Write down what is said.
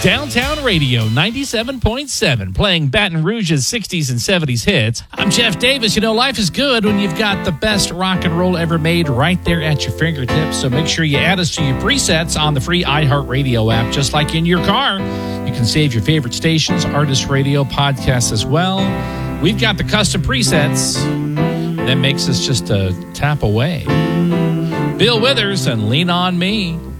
Downtown Radio 97.7, playing Baton Rouge's 60s and 70s hits. I'm Jeff Davis. You know, life is good when you've got the best rock and roll ever made right there at your fingertips. So make sure you add us to your presets on the free iHeartRadio app, just like in your car. You can save your favorite stations, artist radio, podcasts as well. We've got the custom presets that makes us just a tap away. Bill Withers and Lean On Me.